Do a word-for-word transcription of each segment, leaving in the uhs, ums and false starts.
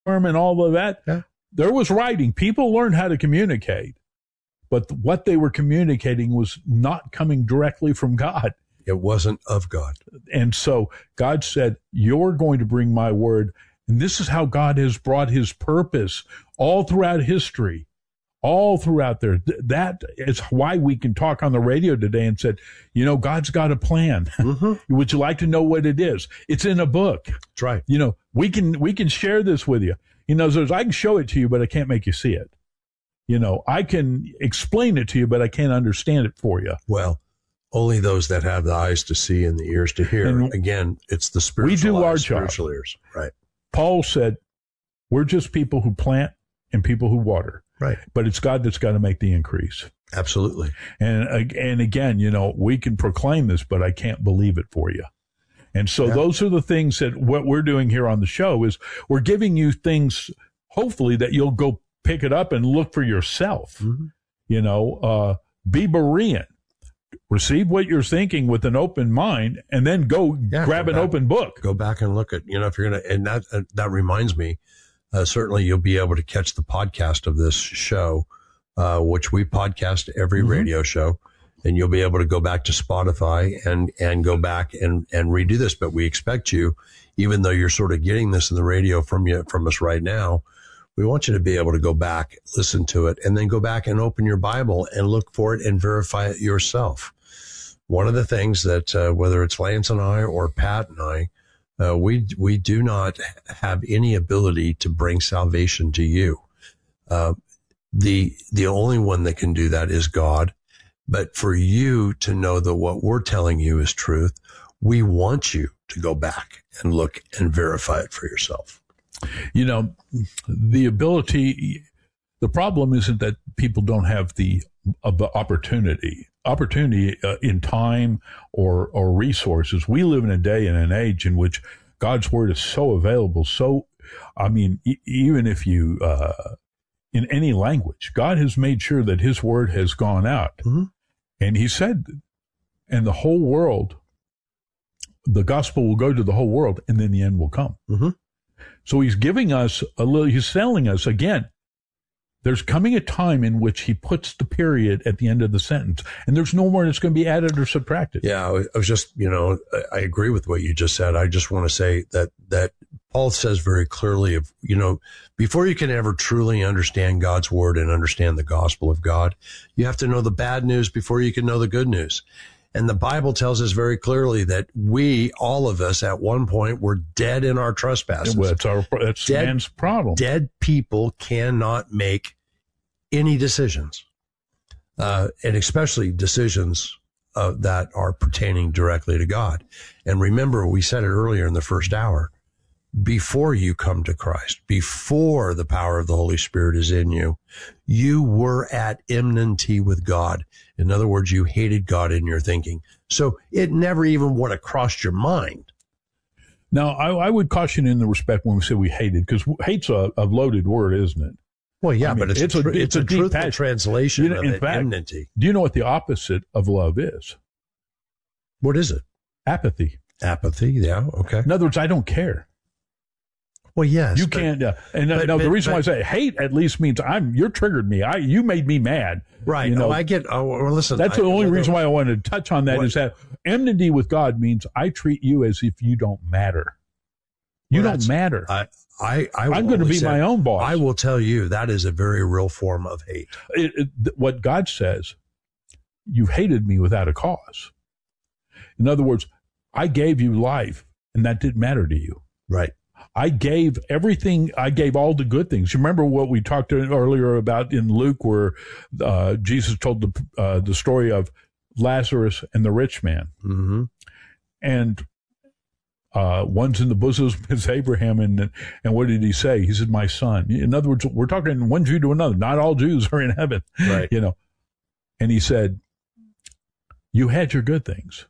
and all of that. Yeah. There was writing. People learned how to communicate, but what they were communicating was not coming directly from God. It wasn't of God. And so God said, you're going to bring my word. And this is how God has brought his purpose all throughout history, all throughout there. Th- that is why we can talk on the radio today and said, you know, God's got a plan. Mm-hmm. Would you like to know what it is? It's in a book. That's right. You know, we can, we can share this with you. You know, there's, I can show it to you, but I can't make you see it. You know, I can explain it to you, but I can't understand it for you. Well, only those that have the eyes to see and the ears to hear. And again, it's the spiritual we do eyes, our spiritual job. ears. Right. Paul said, we're just people who plant and people who water. Right. But it's God that's got to make the increase. Absolutely. And and again, you know, we can proclaim this, but I can't believe it for you. And so yeah. those are the things that what we're doing here on the show is we're giving you things, hopefully, that you'll go pick it up and look for yourself. Mm-hmm. You know, uh, be Berean. Receive what you're thinking with an open mind, and then go yeah, grab go an back, open book. Go back and look at, you know, if you're going to, and that, uh, that reminds me, uh, certainly you'll be able to catch the podcast of this show, uh, which we podcast every mm-hmm. radio show, and you'll be able to go back to Spotify and, and go back and, and redo this. But we expect you, even though you're sort of getting this in the radio from you, from us right now, we want you to be able to go back, listen to it, and then go back and open your Bible and look for it and verify it yourself. One of the things that, uh, whether it's Lance and I or Pat and I, uh, we we do not have any ability to bring salvation to you. Uh, the the only one that can do that is God. But for you to know that what we're telling you is truth, we want you to go back and look and verify it for yourself. You know, the ability, the problem isn't that people don't have the, uh, the opportunity, opportunity uh, in time or, or resources. We live in a day and an age in which God's word is so available. So, I mean, e- even if you, uh, in any language, God has made sure that his word has gone out. Mm-hmm. And he said, and the whole world, the gospel will go to the whole world, and then the end will come. Mm-hmm. So he's giving us a little, he's telling us again, there's coming a time in which he puts the period at the end of the sentence, and there's no more that's going to be added or subtracted. Yeah, I was just, you know, I agree with what you just said. I just want to say that, that Paul says very clearly, of, you know, before you can ever truly understand God's word and understand the gospel of God, you have to know the bad news before you can know the good news. And the Bible tells us very clearly that we, all of us, at one point, were dead in our trespasses. Well, that's our, that's dead, man's problem. Dead people cannot make any decisions, uh, and especially decisions uh, that are pertaining directly to God. And remember, we said it earlier in the first hour, before you come to Christ, before the power of the Holy Spirit is in you, you were at enmity with God. In other words, you hated God in your thinking. So it never even would have crossed your mind. Now, I, I would caution in the respect when we say we hated, because hate's a, a loaded word, isn't it? Well, yeah, I mean, but it's, it's a, a, it's it's a, a truthful passion. translation you know, of in it, fact, enmity. Do you know what the opposite of love is? What is it? Apathy. Apathy, yeah, okay. In other words, I don't care. Well, yes. You but, can't, uh, and but, no, but, the reason but, why I say hate at least means I'm, you're triggered me. I, you made me mad. Right. You know, oh, I get, oh, well, listen. That's I, the only I, reason why I wanted to touch on that what? is that enmity with God means I treat you as if you don't matter. You well, don't matter. I, I, I I'm going to be say, my own boss. I will tell you that is a very real form of hate. It, it, what God says, you hated me without a cause. In other words, I gave you life and that didn't matter to you. Right. I gave everything. I gave all the good things. You remember what we talked earlier about in Luke, where uh, Jesus told the uh, the story of Lazarus and the rich man, mm-hmm. and uh, one's in the bosom of Abraham, and and what did he say? He said, "My son." In other words, we're talking one Jew to another. Not all Jews are in heaven, right? You know. And he said, "You had your good things,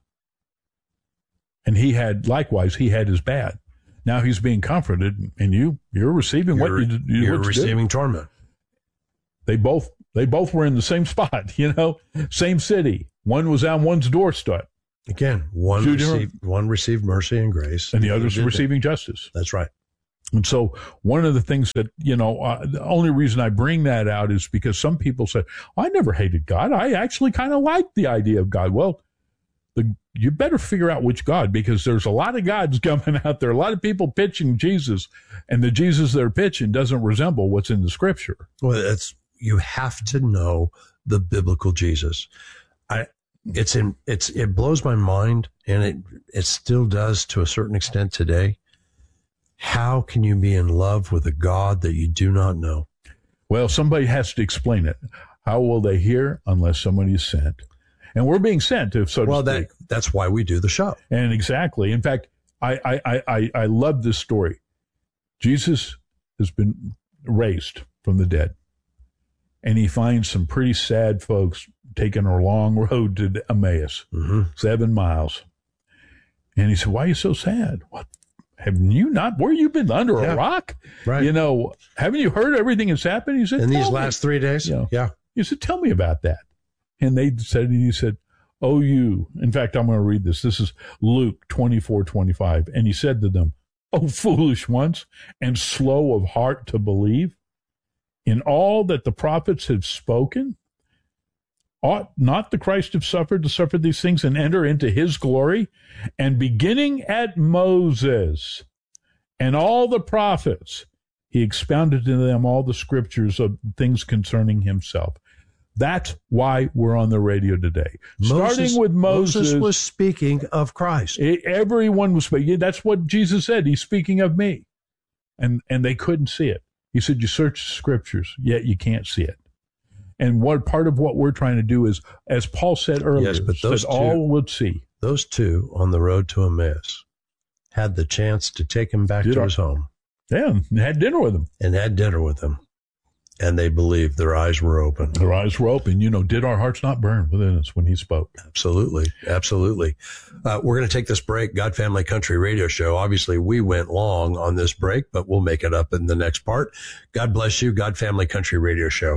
and he had likewise. He had his bad." Now he's being comforted, and you, you're receiving you're, what you, you you're what receiving you torment. They both, they both were in the same spot, you know, same city. One was on one's doorstep. Again, one received, one received mercy and grace, and the other's receiving justice. That's right. And so one of the things that, you know, uh, the only reason I bring that out is because some people say, I never hated God. I actually kind of like the idea of God. Well, the, you better figure out which God, because there's a lot of gods coming out there, a lot of people pitching Jesus, and the Jesus they're pitching doesn't resemble what's in the scripture. Well, it's, you have to know the biblical Jesus. I, it's in, it's, it blows my mind, and it, it still does to a certain extent today. How can you be in love with a God that you do not know? Well, somebody has to explain it. How will they hear unless somebody is sent? And we're being sent, if so to well, speak. that, that's why we do the show. And exactly. In fact, I, I, I, I love this story. Jesus has been raised from the dead, and he finds some pretty sad folks taking a long road to Emmaus, mm-hmm. seven miles. And he said, why are you so sad? What? Have you not, where you been, under yeah. a rock? Right. You know, haven't you heard everything that's happened? He said, in these me. last three days? You know, yeah. He said, tell me about that. And they said, and he said, oh, you, in fact, I'm going to read this. This is Luke twenty-four twenty-five. And he said to them, oh, foolish ones, and slow of heart to believe in all that the prophets have spoken. Ought not the Christ have suffered to suffer these things and enter into his glory? And beginning at Moses and all the prophets, he expounded to them all the scriptures of things concerning himself. That's why we're on the radio today. Moses, Starting with Moses. Moses was speaking of Christ. It, everyone was speaking. That's what Jesus said. He's speaking of me. And, and they couldn't see it. He said, you search the scriptures, yet you can't see it. And what part of what we're trying to do is, as Paul said earlier, yes, but those that two, all would see. Those two on the road to Emmaus had the chance to take him back Did to our, his home. Yeah, and had dinner with him. And had dinner with him. And they believed, their eyes were open. Their eyes were open. You know, did our hearts not burn within us when he spoke? Absolutely. Absolutely. Uh, we're going to take this break. God, Family, Country radio show. Obviously, we went long on this break, but we'll make it up in the next part. God bless you. God, Family, Country radio show.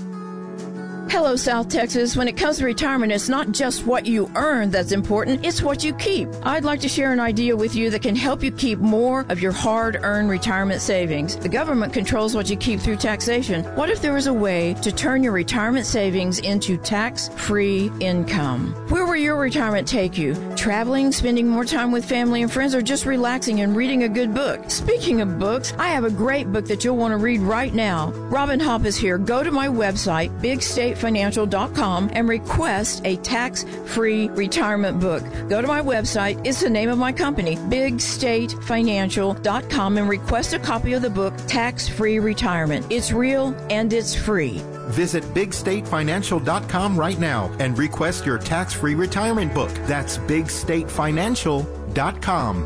Hello, South Texas. When it comes to retirement, it's not just what you earn that's important, it's what you keep. I'd like to share an idea with you that can help you keep more of your hard-earned retirement savings. The government controls what you keep through taxation. What if there was a way to turn your retirement savings into tax-free income? Where will your retirement take you? Traveling, spending more time with family and friends, or just relaxing and reading a good book? Speaking of books, I have a great book that you'll want to read right now. Robin Hopp is here. Go to my website, big state financial dot com, and request a tax-free retirement book. Go to my website. It's the name of my company, big state financial dot com, and request a copy of the book, Tax-Free Retirement. It's real and it's free. Visit big state financial dot com right now and request your tax-free retirement book. That's big state financial dot com.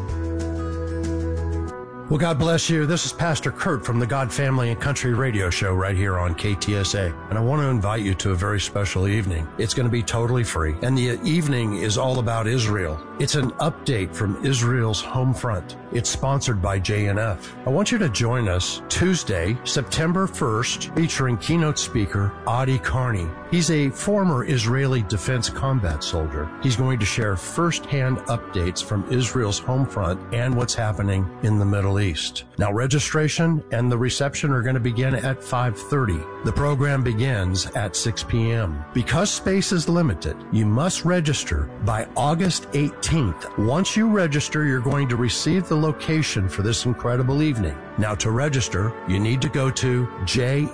Well, God bless you. This is Pastor Kurt from the God, Family, and Country radio show right here on K T S A. And I want to invite you to a very special evening. It's going to be totally free. And the evening is all about Israel. It's an update from Israel's home front. It's sponsored by J N F. I want you to join us Tuesday, September first, featuring keynote speaker Adi Carney. He's a former Israeli defense combat soldier. He's going to share firsthand updates from Israel's home front and what's happening in the Middle East. Now, registration and the reception are going to begin at five thirty. The program begins at six p.m. Because space is limited, you must register by August eighteenth. Once you register, you're going to receive the location for this incredible evening. Now, to register, you need to go to jnf.org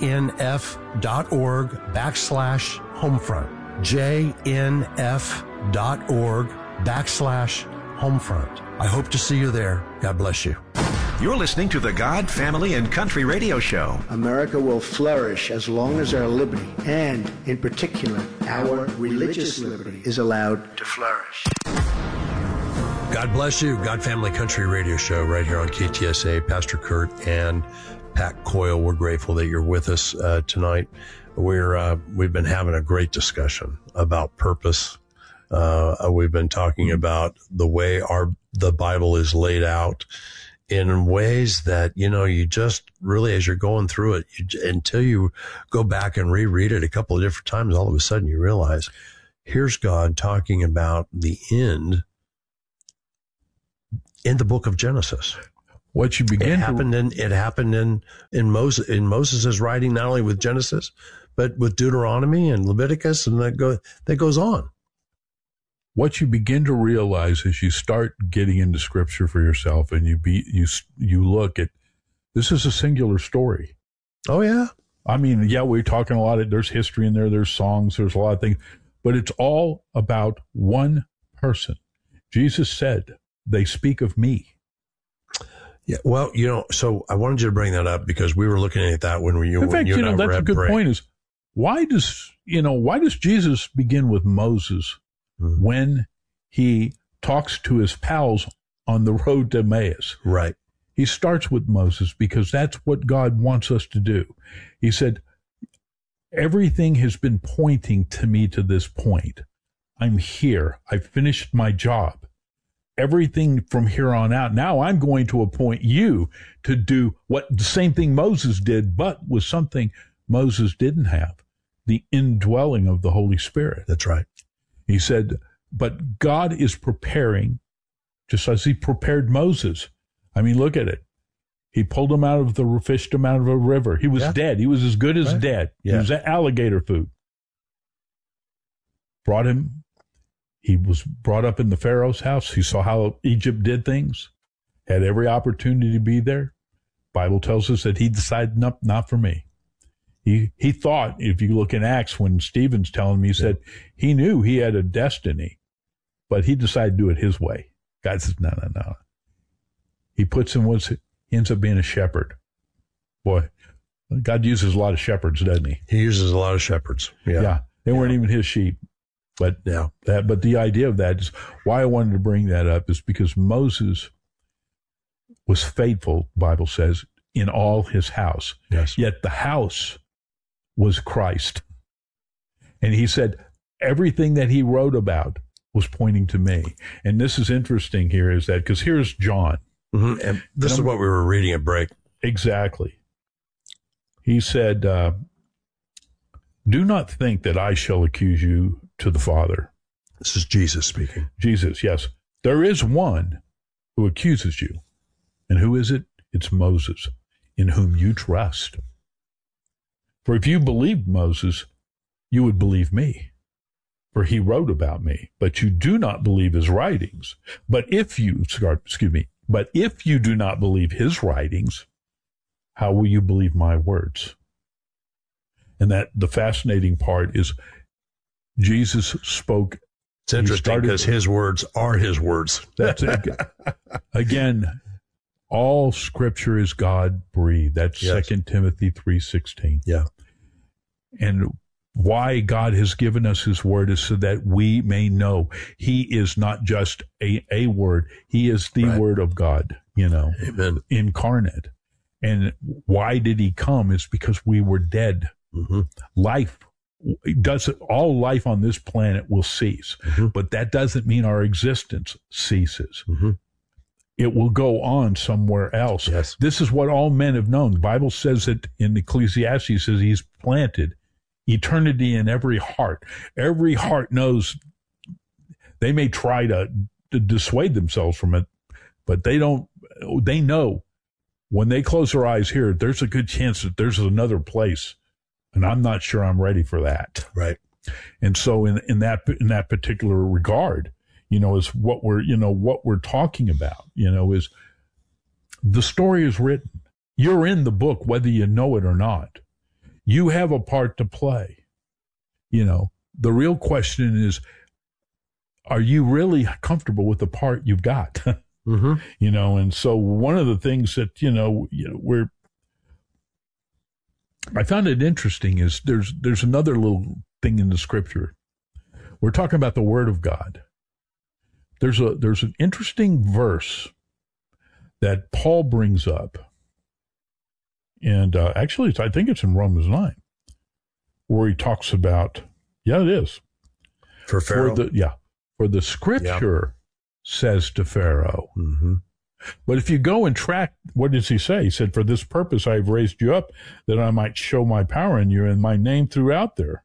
backslash homefront. jnf.org backslash homefront. I hope to see you there. God bless you. You're listening to the God, Family, and Country radio show. America will flourish as long as our liberty, and in particular, our religious liberty, is allowed to flourish. God bless you. God, Family, Country radio show right here on K T S A. Pastor Kurt and Pat Coyle, we're grateful that you're with us uh, tonight. We're, uh, we've been having a great discussion about purpose. Uh, we've been talking about the way our, the Bible is laid out in ways that, you know, you just really, as you're going through it, you, until you go back and reread it a couple of different times, all of a sudden you realize here's God talking about the end in the book of Genesis. What you begin it to happened in it happened in in Moses in Moses' writing, not only with Genesis, but with Deuteronomy and Leviticus, and that go that goes on. What you begin to realize as you start getting into Scripture for yourself, and you be you you look at this is a singular story. Oh yeah, I mean, yeah, we're talking a lot of there's history in there, there's songs, there's a lot of things, but it's all about one person. Jesus said, "They speak of me." Yeah, well, you know, so I wanted you to bring that up because we were looking at that when we you, In fact, you, you and know, I were that's a at good break. point is why does, you know, why does Jesus begin with Moses Mhm. when he talks to his pals on the road to Emmaus? Right. He starts with Moses because that's what God wants us to do. He said, everything has been pointing to me to this point. I'm here. I've finished my job. Everything from here on out, now I'm going to appoint you to do what the same thing Moses did, but with something Moses didn't have, the indwelling of the Holy Spirit. That's right. He said, but God is preparing, just as he prepared Moses. I mean, look at it. He pulled him out of the, fished him out of a river. He was Yeah. dead. He was as good as Right. dead. Yeah. He was alligator food. Brought him. He was brought up in the Pharaoh's house. He saw how Egypt did things, had every opportunity to be there. Bible tells us that he decided, nope, not for me. He he thought, if you look in Acts, when Stephen's telling me, he said he knew he had a destiny, but he decided to do it his way. God says, no, no, no. He puts him, what's it? He ends up being a shepherd. Boy, God uses a lot of shepherds, doesn't he? He uses a lot of shepherds. Yeah. Yeah. They weren't even his sheep. But Yeah. that, but the idea of that is why I wanted to bring that up is because Moses was faithful, the Bible says, in all his house. Yes. Yet the house was Christ. And he said, everything that he wrote about was pointing to me. And this is interesting here is that, because here's John. Mm-hmm. And this And is what we were reading at break. Exactly. He said, uh, do not think that I shall accuse you to the Father. This is Jesus speaking. Jesus, yes. There is one who accuses you. And who is it? It's Moses, in whom you trust. For if you believed Moses, you would believe me. For he wrote about me, but you do not believe his writings. But if you, excuse me, but if you do not believe his writings, how will you believe my words? And that the fascinating part is Jesus spoke. It's interesting started- because his words are his words. That's it. Again, all scripture is God breathed. That's Yes. Second Timothy three sixteen. Yeah. And why God has given us his word is so that we may know he is not just a, a word. He is the Right. word of God, you know, Amen. incarnate. And why did he come? It's because we were dead. Mm-hmm. Life does all life on this planet will cease, Mhm. but that doesn't mean our existence ceases. Mm-hmm. It will go on somewhere else. Yes. This is what all men have known. The Bible says that in Ecclesiastes says he's planted eternity in every heart. Every heart knows. They may try to, to dissuade themselves from it, but they don't, they know when they close their eyes here, there's a good chance that there's another place. And I'm not sure I'm ready for that. Right. And so in, in that, in that particular regard, you know, is what we're, you know, what we're talking about, you know, is the story is written. You're in the book, whether you know it or not. You have a part to play. You know, the real question is, are you really comfortable with the part you've got? Mm-hmm. You know, and so one of the things that, you know, you know, we're, I found it interesting is there's, there's another little thing in the scripture. We're talking about the word of God. There's a, there's an interesting verse that Paul brings up. And uh, actually, it's, I think it's in Romans nine, where he talks about, yeah, it is. For Pharaoh. For the, yeah. For the scripture says to Pharaoh. Mm-hmm. But if you go and track, what does he say? He said, for this purpose I have raised you up, that I might show my power in you and my name throughout there.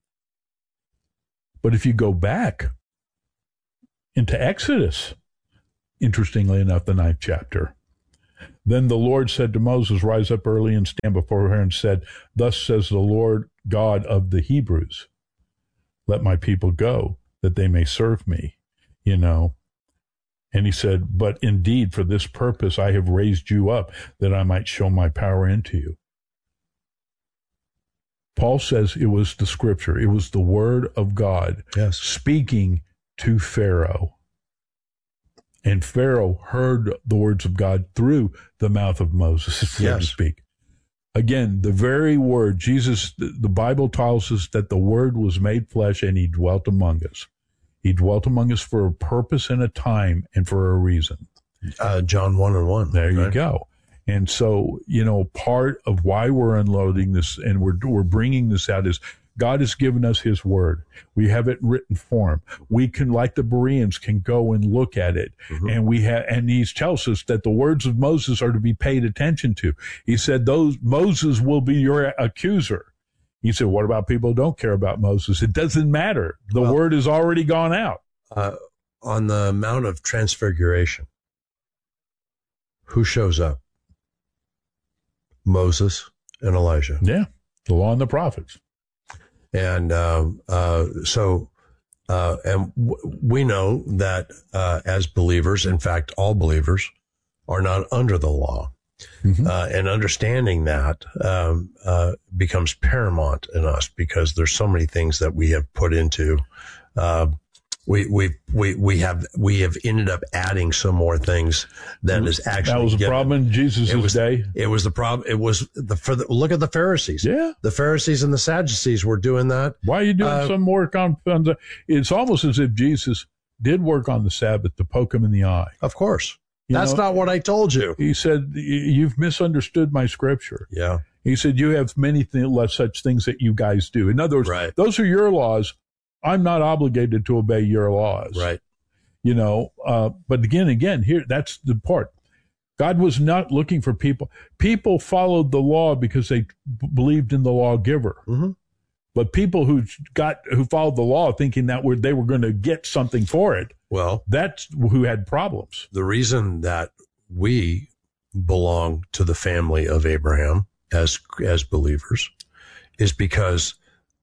But if you go back into Exodus, interestingly enough, the ninth chapter, Then the Lord said to Moses, rise up early and stand before her, and said, thus says the Lord God of the Hebrews, let my people go, that they may serve me, you know. And he said, but indeed, for this purpose I have raised you up, that I might show my power into you. Paul says it was the scripture. It was the word of God yes. speaking to Pharaoh. And Pharaoh heard the words of God through the mouth of Moses, so yes. to speak. Again, the very word, Jesus, the Bible tells us that the word was made flesh and he dwelt among us. He dwelt among us for a purpose and a time and for a reason. Uh, John one and one. There right? you go. And so, you know, part of why we're unloading this and we're we're bringing this out is God has given us his word. We have it in written form. We can, like the Bereans, can go and look at it. Mm-hmm. And we have, and he tells us that the words of Moses are to be paid attention to. He said, those, Moses will be your accuser. He said, what about people who don't care about Moses? It doesn't matter. The well, word has already gone out. Uh, on the Mount of Transfiguration, who shows up? Moses and Elijah. Yeah. The law and the prophets. And uh, uh, so, uh, and w- we know that uh, as believers, in fact, all believers are not under the law. Mm-hmm. Uh, and understanding that um, uh, becomes paramount in us because there's so many things that we have put into. Uh, we we we we have we have ended up adding some more things than is actually. That was a given. problem in Jesus' it was, day. It was the problem. It was the for the look at the Pharisees. Yeah, the Pharisees and the Sadducees were doing that. Why are you doing uh, some work on, on the? It's almost as if Jesus did work on the Sabbath to poke him in the eye. Of course. You That's know, not what I told you. He said, you've misunderstood my scripture. Yeah. He said, you have many th- such things that you guys do. In other words, right. those are your laws. I'm not obligated to obey your laws. Right. You know, uh, but again, again, here, that's the part. God was not looking for people. People followed the law because they b- believed in the lawgiver. Mm-hmm. But people who got, who followed the law thinking that were, they were going to get something for it. Well, that's who had problems. The reason that we belong to the family of Abraham as as believers is because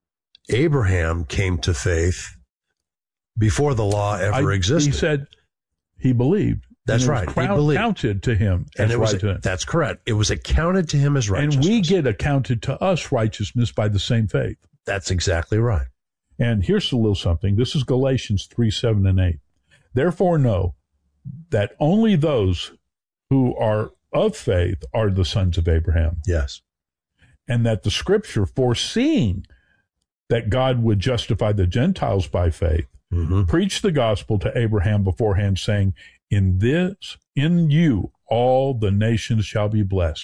Abraham came to faith before the law ever I, existed. He said he believed. That's and it right. Was crown, he believed. Counted to him and as it was, right to him. That's correct. It was accounted to him as righteousness. And we get accounted to us righteousness by the same faith. That's exactly right. And here's a little something. This is Galatians three, seven, and eight. Therefore know that only those who are of faith are the sons of Abraham. Yes. And that the scripture, foreseeing that God would justify the Gentiles by faith, mm-hmm. preached the gospel to Abraham beforehand, saying, in this, in you, all the nations shall be blessed.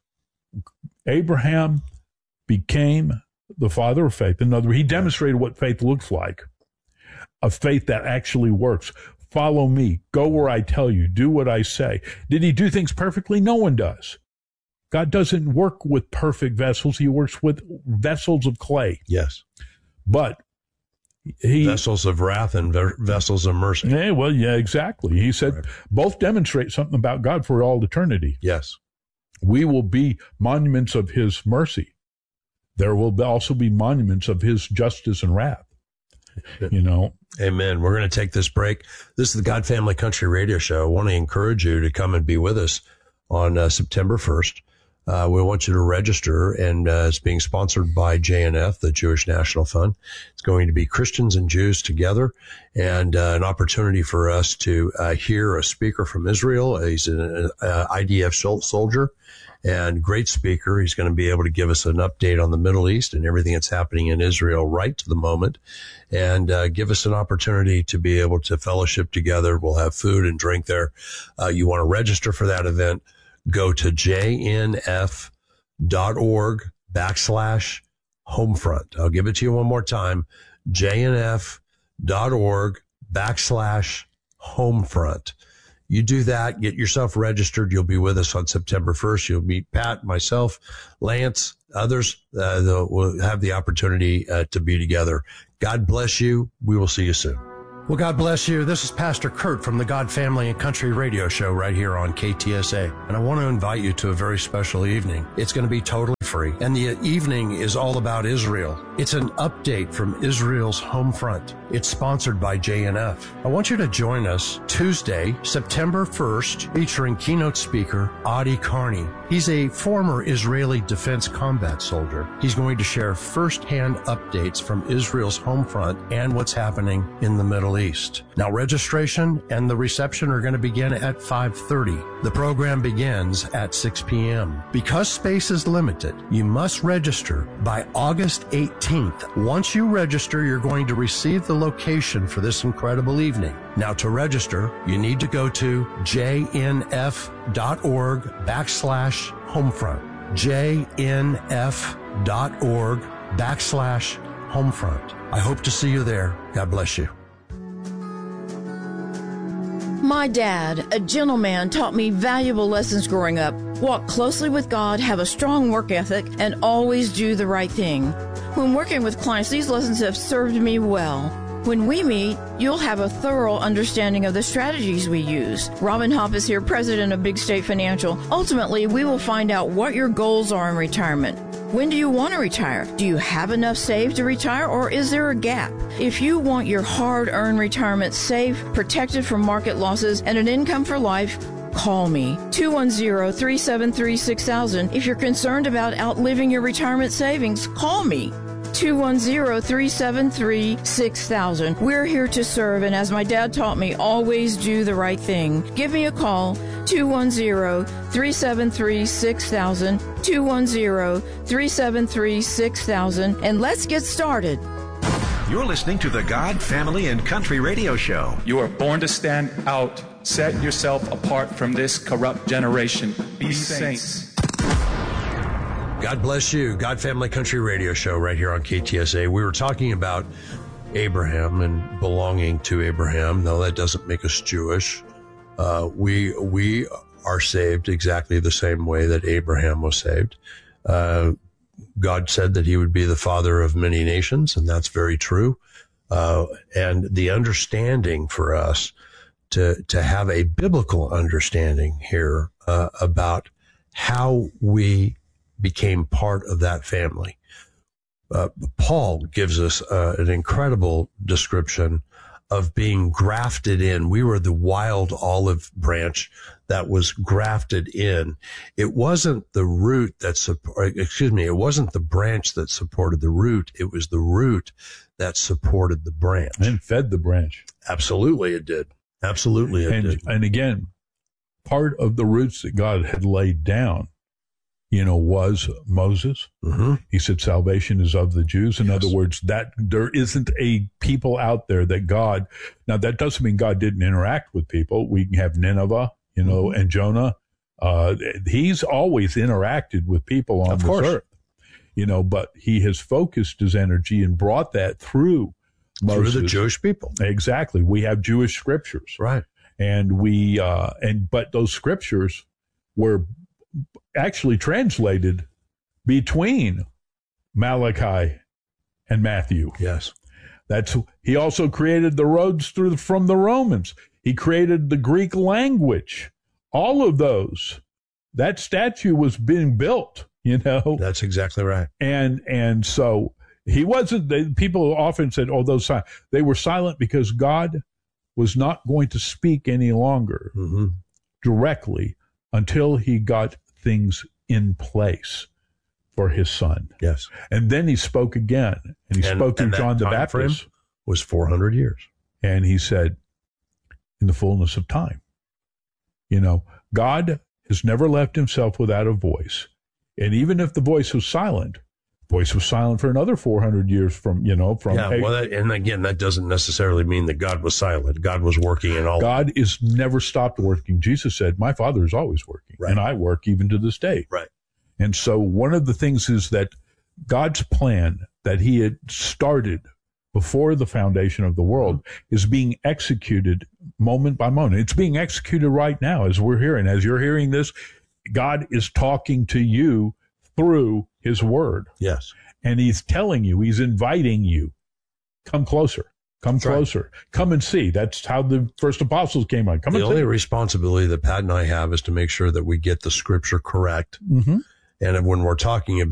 Abraham became the father of faith. In other words, he demonstrated what faith looks like, a faith that actually works. Follow me. Go where I tell you. Do what I say. Did he do things perfectly? No one does. God doesn't work with perfect vessels. He works with vessels of clay. Yes. But he... Vessels of wrath and ve- vessels of mercy. Yeah, well, yeah, exactly. He said right. Both demonstrate something about God for all eternity. Yes. We will be monuments of his mercy. There will also be monuments of his justice and wrath. You know? Amen. We're going to take this break. This is the God Family Country Radio Show. I want to encourage you to come and be with us on uh, September first. Uh, we want you to register, and uh, it's being sponsored by J N F, the Jewish National Fund. It's going to be Christians and Jews together, and uh, an opportunity for us to uh, hear a speaker from Israel. He's an uh, I D F soldier and great speaker. He's going to be able to give us an update on the Middle East and everything that's happening in Israel right to the moment, and uh, give us an opportunity to be able to fellowship together. We'll have food and drink there. Uh, you want to register for that event, go to jnf.org backslash homefront. I'll give it to you one more time, jnf.org backslash homefront. You do that, get yourself registered. You'll be with us on September first. You'll meet Pat, myself, Lance, others. Uh, we'll have the opportunity uh, to be together. God bless you. We will see you soon. Well, God bless you. This is Pastor Kurt from the God Family and Country Radio Show right here on K T S A. And I want to invite you to a very special evening. It's going to be totally free. And the evening is all about Israel. It's an update from Israel's home front. It's sponsored by J N F. I want you to join us Tuesday, September first, featuring keynote speaker Adi Carney. He's a former Israeli defense combat soldier. He's going to share firsthand updates from Israel's home front and what's happening in the Middle East. Now, registration and the reception are going to begin at five thirty. The program begins at six p.m. Because space is limited, you must register by August eighteenth. Once you register, you're going to receive the location for this incredible evening. Now, to register, you need to go to jnf.org backslash homefront. jnf.org backslash homefront. I hope to see you there. God bless you. My dad, a gentleman, taught me valuable lessons growing up. Walk closely with God, have a strong work ethic, and always do the right thing. When working with clients, these lessons have served me well. When we meet, you'll have a thorough understanding of the strategies we use. Robin Hopp is here, president of Big State Financial. Ultimately, we will find out what your goals are in retirement. When do you want to retire? Do you have enough saved to retire, or is there a gap? If you want your hard-earned retirement safe, protected from market losses, and an income for life, call me, two one zero, three seven three, six thousand. If you're concerned about outliving your retirement savings, call me, two one zero, three seven three, six thousand. We're here to serve, and as my dad taught me, always do the right thing. Give me a call, two one zero, three seven three, six thousand, two one zero, three seven three, six thousand, and let's get started. You're listening to the God, Family, and Country Radio Show. You are born to stand out. Set yourself apart from this corrupt generation. Be saints. God bless you. God Family Country Radio Show right here on K T S A. We were talking about Abraham and belonging to Abraham. No, that doesn't make us Jewish. Uh, we we are saved exactly the same way that Abraham was saved. Uh, God said that he would be the father of many nations, and that's very true. Uh, and the understanding for us to to have a biblical understanding here uh, about how we became part of that family. Uh, Paul gives us uh, an incredible description of being grafted in. We were the wild olive branch that was grafted in. It wasn't the root that support, excuse me, it wasn't the branch that supported the root. It was the root that supported the branch. And fed the branch. Absolutely it did. Absolutely it and, did. And again, part of the roots that God had laid down, you know, was Moses. Mm-hmm. He said salvation is of the Jews. In Yes. other words, that there isn't a people out there that God, now that doesn't mean God didn't interact with people. We can have Nineveh, you know, mm-hmm. and Jonah. Uh, he's always interacted with people on of this course. earth, you know, but he has focused his energy and brought that through Moses. Through the Jewish people. Exactly. We have Jewish scriptures. Right. And we, uh, and, but those scriptures were actually translated between Malachi and Matthew. Yes. That's, he also created the roads through the, from the Romans. He created the Greek language. All of those, that statue was being built, you know. That's exactly right. And, and so he wasn't, they, people often said, oh, those, they were silent because God was not going to speak any longer mm-hmm. directly until he got things in place for his son. Yes. And then he spoke again, and he and, spoke to and John the Baptist. Was four hundred years. And he said, in the fullness of time. You know, God has never left himself without a voice. And even if the voice was silent, the voice was silent for another four hundred years from, you know, from. Yeah, well, that, and again, that doesn't necessarily mean that God was silent. God was working in all. God is never stopped working. Jesus said, my Father is always working, right. and I work even to this day. Right. And so one of the things is that God's plan that he had started before the foundation of the world mm-hmm. is being executed moment by moment. It's being executed right now as we're hearing. As you're hearing this, God is talking to you through his word. Yes. And he's telling you, he's inviting you, come closer. Come That's right. closer. Come and see. That's how the first apostles came on. Come The and only see. responsibility that Pat and I have is to make sure that we get the scripture correct. Mm-hmm. And when we're talking about